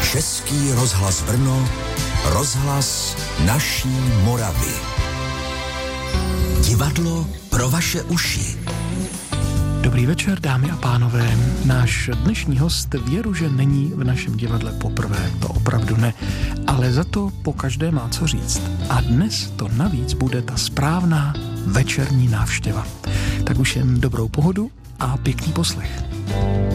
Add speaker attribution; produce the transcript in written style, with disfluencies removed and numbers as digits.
Speaker 1: Český rozhlas Brno, rozhlas naší Moravy. Divadlo pro vaše uši.
Speaker 2: Dobrý večer, dámy a pánové. Náš dnešní host věru, že není v našem divadle poprvé, to opravdu ne, ale za to po každé má co říct. A dnes to navíc bude ta správná večerní návštěva. Tak už jen dobrou pohodu a pěkný poslech.